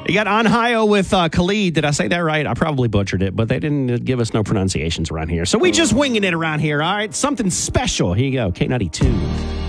You got Ohio with Khalid. Did I say that right? I probably butchered it, but they didn't give us no pronunciations around here. So we just winging it around here, all right? Something special. Here you go, K92.